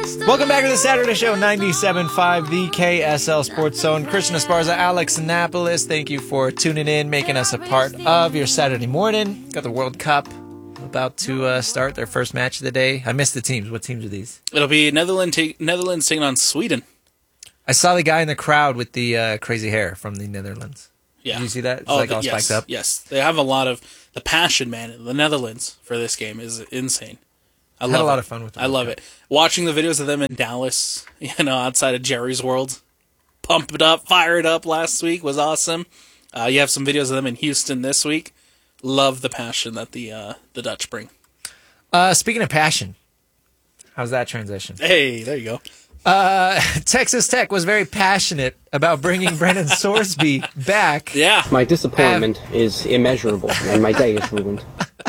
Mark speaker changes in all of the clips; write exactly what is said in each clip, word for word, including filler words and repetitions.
Speaker 1: Welcome back to the Saturday Show, ninety-seven point five, the K S L Sports Zone. Christian Esparza, Alex Annapolis, thank you for tuning in, making us a part of your Saturday morning. Got the World Cup about to uh, start their first match of the day. I missed the teams. What teams are these?
Speaker 2: It'll be Netherlands, ta- Netherlands taking on Sweden.
Speaker 1: I saw the guy in the crowd with the uh, crazy hair from the Netherlands.
Speaker 2: Yeah.
Speaker 1: Did you see that? It's
Speaker 2: oh,
Speaker 1: like
Speaker 2: the,
Speaker 1: all
Speaker 2: yes,
Speaker 1: spiked up.
Speaker 2: Yes, they have a lot of the passion, man. The Netherlands for this game is insane. I
Speaker 1: Had
Speaker 2: love
Speaker 1: a lot
Speaker 2: it.
Speaker 1: of fun with it.
Speaker 2: I love it. Watching the videos of them in Dallas, you know, outside of Jerry's World, pump it up, fire it up last week was awesome. Uh, you have some videos of them in Houston this week. Love the passion that the uh, the Dutch bring.
Speaker 1: Uh, speaking of passion, how's that transition?
Speaker 2: Hey, there you go.
Speaker 1: Uh, Texas Tech was very passionate about bringing Brendan Sorsby back.
Speaker 2: Yeah.
Speaker 3: My disappointment um, is immeasurable, and my day is ruined.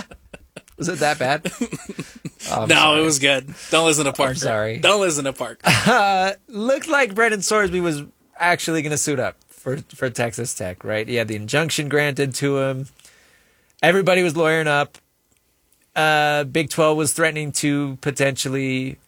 Speaker 1: Was it that bad? Oh,
Speaker 2: no,
Speaker 1: sorry.
Speaker 2: It was good. Don't listen to Parker.
Speaker 1: I'm sorry.
Speaker 2: Don't listen to Parker.
Speaker 1: Uh, looked like Brendan Sorsby was actually going to suit up for, for Texas Tech, right? He had the injunction granted to him. Everybody was lawyering up. Uh, Big twelve was threatening to potentially,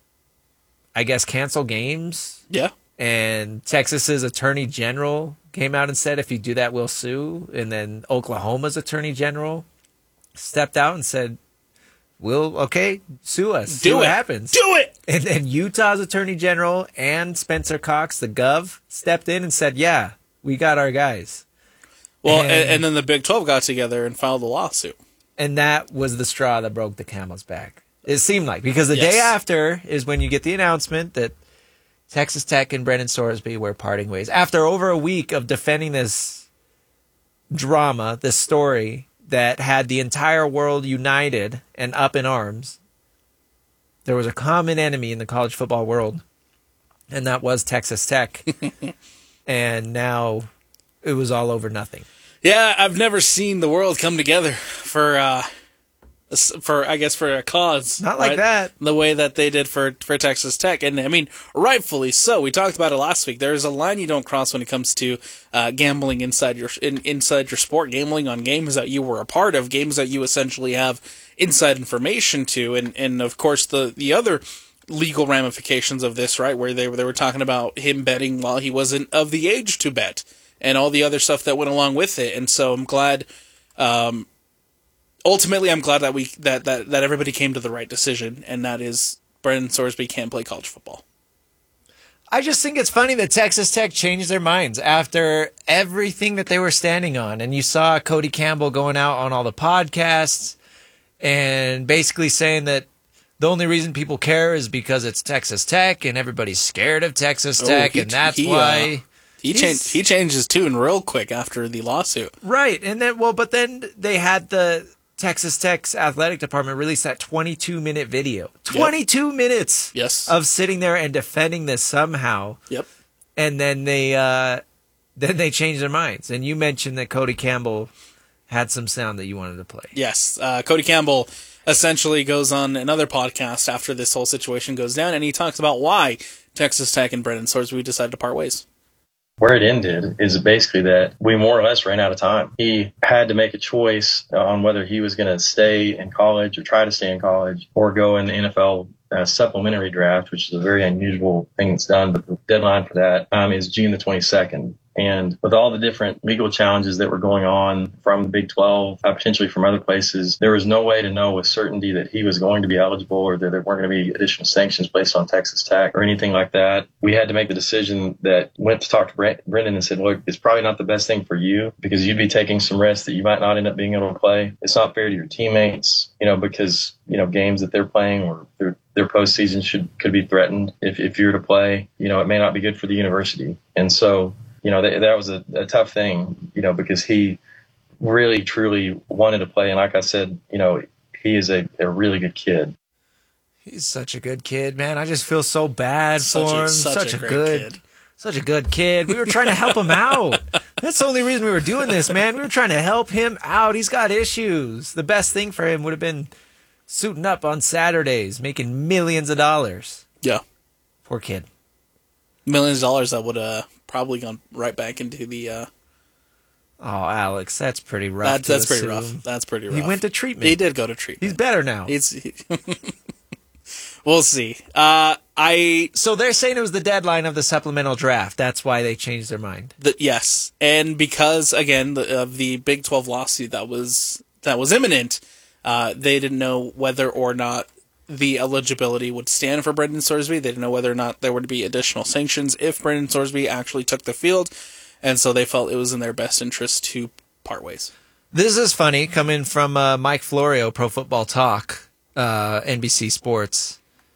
Speaker 1: I guess, cancel games.
Speaker 2: Yeah.
Speaker 1: And Texas's attorney general came out and said, if you do that, we'll sue. And then Oklahoma's attorney general stepped out and said, we'll, okay, sue us. See
Speaker 2: Do
Speaker 1: what
Speaker 2: it.
Speaker 1: happens.
Speaker 2: Do it.
Speaker 1: And then Utah's attorney general and Spencer Cox, the gov, stepped in and said, yeah, we got our guys.
Speaker 2: Well,
Speaker 1: and,
Speaker 2: and, and then the Big twelve got together and filed a lawsuit.
Speaker 1: And that was the straw that broke the camel's back. It seemed like, because the
Speaker 2: Yes.
Speaker 1: day after is when you get the announcement that Texas Tech and Brendan Sorsby were parting ways. After over a week of defending this drama, this story that had the entire world united and up in arms, there was a common enemy in the college football world, and that was Texas Tech. And now it was all over nothing.
Speaker 2: Yeah, I've never seen the world come together for, uh, for I guess, for a cause.
Speaker 1: Not like
Speaker 2: right?
Speaker 1: that.
Speaker 2: The way that they did for, for Texas Tech. And, I mean, rightfully so. We talked about it last week. There's a line you don't cross when it comes to uh, gambling inside your in, inside your sport, gambling on games that you were a part of, games that you essentially have inside information to. And, and of course, the, the other legal ramifications of this, right, where they, they were talking about him betting while he wasn't of the age to bet, and all the other stuff that went along with it. And so I'm glad, um, ultimately, I'm glad that we that, that, that everybody came to the right decision, and that is Brendan Sorsby can't play college football.
Speaker 1: I just think it's funny that Texas Tech changed their minds after everything that they were standing on. And you saw Cody Campbell going out on all the podcasts and basically saying that the only reason people care is because it's Texas Tech and everybody's scared of Texas Tech,
Speaker 2: oh, he,
Speaker 1: and that's
Speaker 2: he,
Speaker 1: why...
Speaker 2: Uh, He changed. He changed his tune real quick after the lawsuit.
Speaker 1: Right, and then well, but then they had the Texas Tech's athletic department release that twenty-two minute video. twenty-two yep. minutes.
Speaker 2: Yes.
Speaker 1: Of sitting there and defending this somehow.
Speaker 2: Yep.
Speaker 1: And then they uh, then they changed their minds. And you mentioned that Cody Campbell had some sound that you wanted to play.
Speaker 2: Yes, uh, Cody Campbell essentially goes on another podcast after this whole situation goes down, and he talks about why Texas Tech and Brendan Sorsby decided to part ways.
Speaker 4: Where it ended is basically that we more or less ran out of time. He had to make a choice on whether he was going to stay in college or try to stay in college or go in the N F L uh, supplementary draft, which is a very unusual thing that's done. But the deadline for that um, is June the twenty-second. And with all the different legal challenges that were going on from the Big twelve, uh, potentially from other places, there was no way to know with certainty that he was going to be eligible or that there weren't going to be additional sanctions placed on Texas Tech or anything like that. We had to make the decision that went to talk to Brent, Brendan and said, look, it's probably not the best thing for you because you'd be taking some risks that you might not end up being able to play. It's not fair to your teammates, you know, because, you know, games that they're playing or their, their postseason should could be threatened if, if you're to play. You know, it may not be good for the university. And so, you know, that, that was a, a tough thing, you know, because he really, truly wanted to play. And like I said, you know, he is a, a really good kid.
Speaker 1: He's such a good kid, man. I just feel so bad
Speaker 2: Such
Speaker 1: for
Speaker 2: a-
Speaker 1: him.
Speaker 2: such
Speaker 1: Such,
Speaker 2: a
Speaker 1: a,
Speaker 2: great
Speaker 1: good,
Speaker 2: kid.
Speaker 1: such a good kid. We were trying to help him out. That's the only reason we were doing this, man. We were trying to help him out. He's got issues. The best thing for him would have been suiting up on Saturdays, making millions of dollars.
Speaker 2: Yeah.
Speaker 1: Poor kid.
Speaker 2: Millions of dollars that would have probably gone right back into the... Uh,
Speaker 1: Oh, Alex, that's pretty rough.
Speaker 2: that,
Speaker 1: to
Speaker 2: that's pretty
Speaker 1: assume.
Speaker 2: rough. That's pretty rough.
Speaker 1: He went to treatment.
Speaker 2: He did go to treatment.
Speaker 1: He's better now.
Speaker 2: He's, he, We'll see. Uh, I
Speaker 1: So they're saying it was the deadline of the supplemental draft. That's why they changed their mind.
Speaker 2: the, yes, and because again the, of the Big twelve lawsuit that was that was imminent, uh, they didn't know whether or not the eligibility would stand for Brendan Sorsby. They didn't know whether or not there would be additional sanctions if Brendan Sorsby actually took the field, and so they felt it was in their best interest to part ways.
Speaker 1: This is funny coming from uh, Mike Florio, Pro Football Talk, uh, N B C Sports.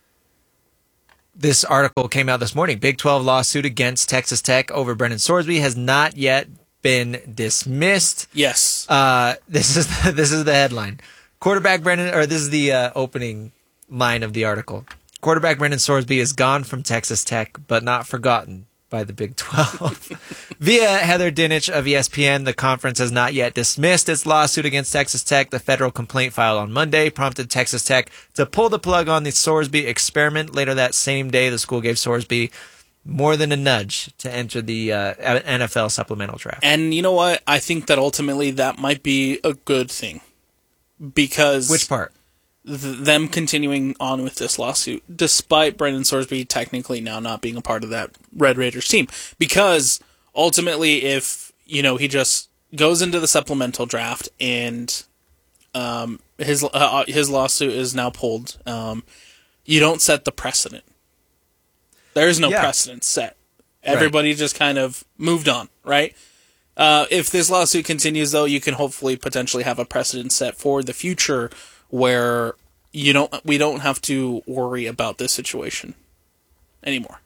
Speaker 1: This article came out this morning. Big twelve lawsuit against Texas Tech over Brendan Sorsby has not yet been dismissed.
Speaker 2: Yes.
Speaker 1: Uh, this is the, this is the headline. Quarterback Brendan, or this is the uh, opening line of the article. Quarterback Brendan Sorsby is gone from Texas Tech, but not forgotten by the Big twelve. Via Heather Dinich of E S P N, the conference has not yet dismissed its lawsuit against Texas Tech. The federal complaint filed on Monday prompted Texas Tech to pull the plug on the Sorsby experiment. Later that same day, the school gave Sorsby more than a nudge to enter the uh, N F L supplemental draft.
Speaker 2: And you know what? I think that ultimately that might be a good thing. Because
Speaker 1: Which part?
Speaker 2: th- them continuing on with this lawsuit, despite Brendan Sorsby technically now not being a part of that Red Raiders team. Because ultimately, if you know he just goes into the supplemental draft and um, his uh, his lawsuit is now pulled, um, you don't set the precedent. There is no
Speaker 1: Yeah.
Speaker 2: precedent set. Everybody right. just kind of moved on, right? Uh, if this lawsuit continues, though, you can hopefully potentially have a precedent set for the future where you don't, we don't have to worry about this situation anymore,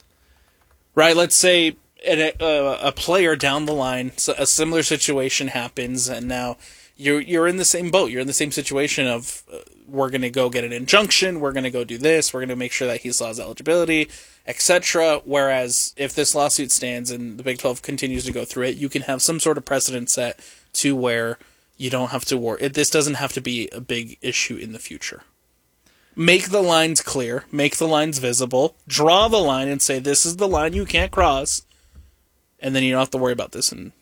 Speaker 2: right? Let's say a, a, a player down the line, a similar situation happens, and now you're you're in the same boat. You're in the same situation of uh, we're going to go get an injunction, we're going to go do this, we're going to make sure that he's lost eligibility, et cetera. Whereas if this lawsuit stands and the Big twelve continues to go through it, you can have some sort of precedent set to where you don't have to worry. It, this doesn't have to be a big issue in the future. Make the lines clear, make the lines visible, draw the line and say this is the line you can't cross, and then you don't have to worry about this in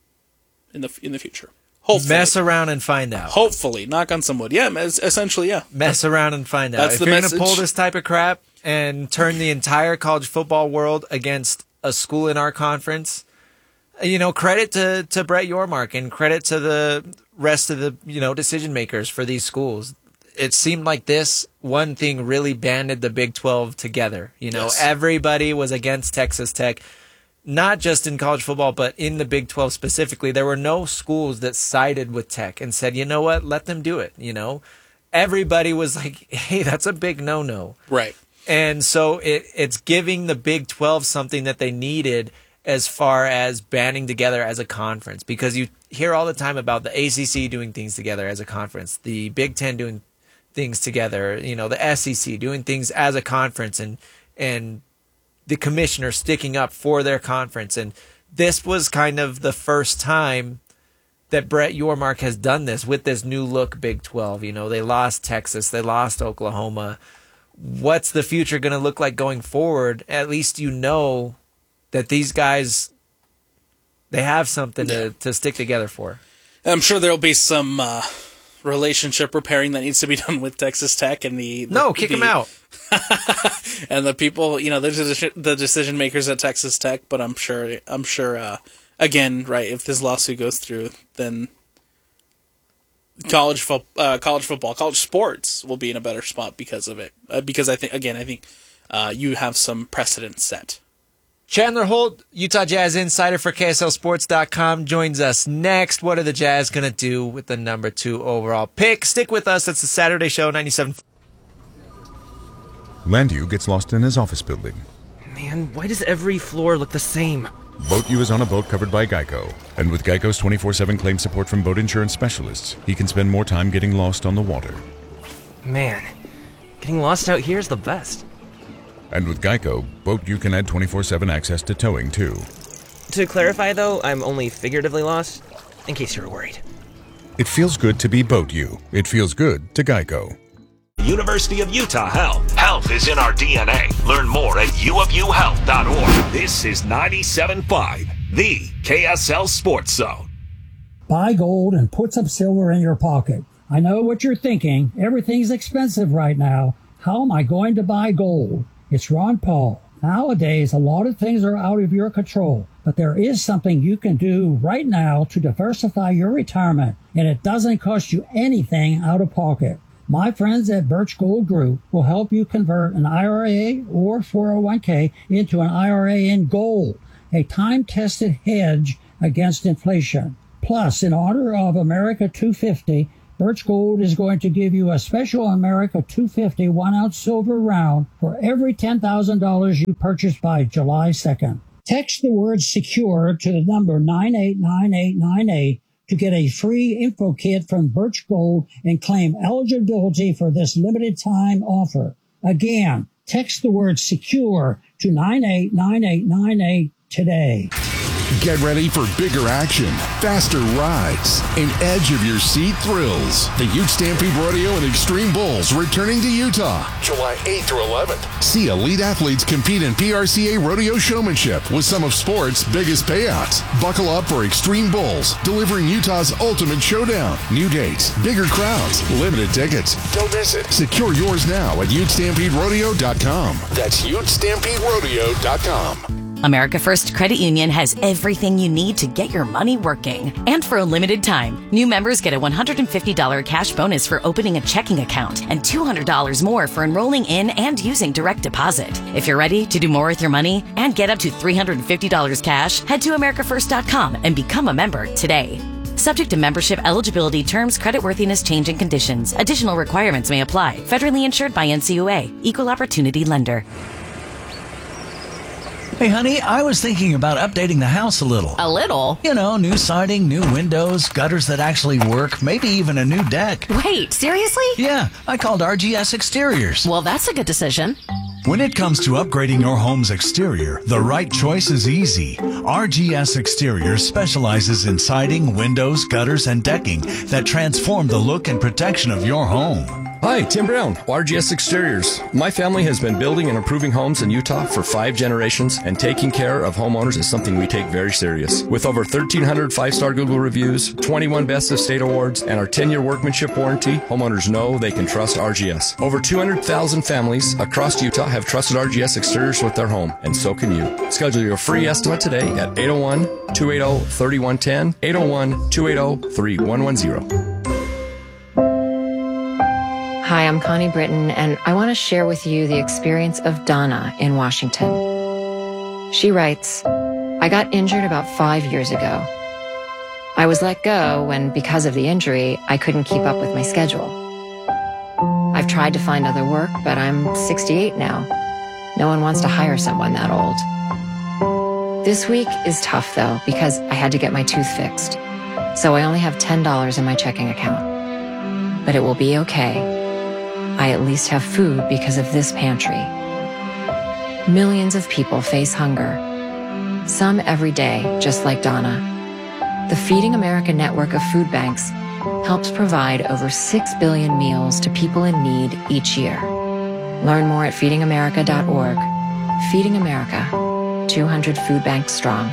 Speaker 2: in the in the future. Hopefully.
Speaker 1: Mess around and find out.
Speaker 2: Hopefully. Knock on some wood. Yeah, essentially, yeah.
Speaker 1: Mess around and find out.
Speaker 2: That's
Speaker 1: if
Speaker 2: the
Speaker 1: you're going to
Speaker 2: message.
Speaker 1: pull this type of crap and turn the entire college football world against a school in our conference, you know, credit to, to Brett Yormark and credit to the rest of the, you know, decision makers for these schools. It seemed like this one thing really banded the Big twelve together. You know,
Speaker 2: Yes.
Speaker 1: everybody was against Texas Tech. Not just in college football, but in the Big twelve specifically, there were no schools that sided with Tech and said, you know what, let them do it. You know, everybody was like, hey, that's a big no-no.
Speaker 2: Right.
Speaker 1: And so it, it's giving the Big twelve something that they needed as far as banding together as a conference, because you hear all the time about the A C C doing things together as a conference, the Big Ten doing things together, you know, the S E C doing things as a conference, and and the commissioner sticking up for their conference. And this was kind of the first time that Brett Yormark has done this with this new look Big twelve. You know, they lost Texas, they lost Oklahoma. What's the future going to look like going forward? At least you know that these guys, they have something
Speaker 2: Yeah.
Speaker 1: to, to stick together for.
Speaker 2: I'm sure there'll be some uh, relationship repairing that needs to be done with Texas Tech and the... the
Speaker 1: No, kick
Speaker 2: the,
Speaker 1: them out.
Speaker 2: And the people, you know, the, deci- the decision makers at Texas Tech, but I'm sure, I'm sure, uh, again, right, if this lawsuit goes through, then college, fo- uh, college football, college sports will be in a better spot because of it. Uh, because I think, again, I think uh, you have some precedent set.
Speaker 1: Chandler Holt, Utah Jazz insider for K S L Sports dot com, joins us next. What are the Jazz going to do with the number two overall pick? Stick with us. It's the Saturday Show, ninety-seven.
Speaker 5: Landu gets lost in his office building.
Speaker 6: Man, why does every floor look the same?
Speaker 5: BoatU is on a boat covered by Geico. And with Geico's twenty-four seven claim support from boat insurance specialists, he can spend more time getting lost on the water.
Speaker 6: Man, getting lost out here is the best.
Speaker 5: And with Geico, BoatU can add twenty-four seven access to towing, too.
Speaker 6: To clarify, though, I'm only figuratively lost, in case you were worried.
Speaker 5: It feels good to be BoatU. It feels good to Geico.
Speaker 7: University of Utah Health. Health is in our D N A. Learn more at u of u health dot org. This is ninety-seven point five, the K S L Sports Zone.
Speaker 8: Buy gold and put some silver in your pocket. I know what you're thinking. Everything's expensive right now. How am I going to buy gold? It's Ron Paul. Nowadays, a lot of things are out of your control, but there is something you can do right now to diversify your retirement, and it doesn't cost you anything out of pocket. My friends at Birch Gold Group will help you convert an I R A or four oh one k into an I R A in gold, a time-tested hedge against inflation. Plus, in honor of America two fifty, Birch Gold is going to give you a special America two fifty one-ounce silver round for every ten thousand dollars you purchase by July second. Text the word SECURE to the number nine eight nine eight nine eight to get a free info kit from Birch Gold and claim eligibility for this limited time offer. Again, text the word SECURE to nine eight nine eight nine eight today.
Speaker 9: Get ready for bigger action, faster rides, and edge-of-your-seat thrills. The Ute Stampede Rodeo and Extreme Bulls returning to Utah, July eighth through eleventh. See elite athletes compete in P R C A rodeo showmanship with some of sport's biggest payouts. Buckle up for Extreme Bulls, delivering Utah's ultimate showdown. New dates, bigger crowds, limited tickets. Don't miss it. Secure yours now at ute stampede rodeo dot com. That's ute stampede rodeo dot com.
Speaker 10: America First Credit Union has everything you need to get your money working. And for a limited time, new members get a one hundred fifty dollars cash bonus for opening a checking account and two hundred dollars more for enrolling in and using direct deposit. If you're ready to do more with your money and get up to three hundred fifty dollars cash, head to america first dot com and become a member today. Subject to membership eligibility, terms, creditworthiness, change, and conditions. Additional requirements may apply. Federally insured by N C U A. Equal Opportunity Lender.
Speaker 11: Hey, honey, I was thinking about updating the house a little.
Speaker 10: A little?
Speaker 11: You know, new siding, new windows, gutters that actually work, maybe even a new deck.
Speaker 10: Wait, seriously?
Speaker 11: Yeah, I called R G S Exteriors.
Speaker 10: Well, that's a good decision.
Speaker 12: When it comes to upgrading your home's exterior, the right choice is easy. R G S Exteriors specializes in siding, windows, gutters, and decking that transform the look and protection of your home.
Speaker 13: Hi, Tim Brown, R G S Exteriors. My family has been building and improving homes in Utah for five generations, and taking care of homeowners is something we take very serious. With over thirteen hundred five-star Google reviews, twenty-one Best of State awards, and our ten-year workmanship warranty, homeowners know they can trust R G S. Over two hundred thousand families across Utah have trusted R G S Exteriors with their home, and so can you. Schedule your free estimate today at eight oh one, two eight oh, three one one zero, eight oh one, two eight oh, three one one zero.
Speaker 14: Hi, I'm Connie Britton, and I want to share with you the experience of Donna in Washington. She writes, I got injured about five years ago. I was let go when, because of the injury, I couldn't keep up with my schedule. I've tried to find other work, but I'm sixty-eight now. No one wants to hire someone that old. This week is tough, though, because I had to get my tooth fixed. So I only have ten dollars in my checking account. But it will be okay. I at least have food because of this pantry. Millions of people face hunger. Some every day, just like Donna. The Feeding America network of food banks helps provide over six billion meals to people in need each year. Learn more at feeding america dot org. Feeding America, two hundred food banks strong.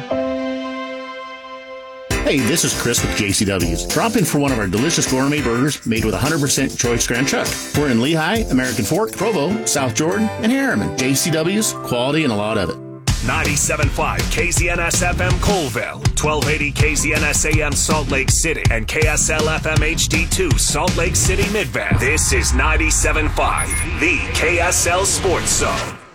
Speaker 15: Hey, this is Chris with J C W's. Drop in for one of our delicious gourmet burgers made with one hundred percent choice Grand Chuck. We're in Lehigh, American Fork, Provo, South Jordan, and Harriman. J C W's, quality and a lot of it.
Speaker 7: ninety-seven point five K Z N S F M Colville, twelve eighty K Z N S A M Salt Lake City, and K S L F M H D two Salt Lake City Midvale. This is ninety-seven point five, the K S L Sports Zone.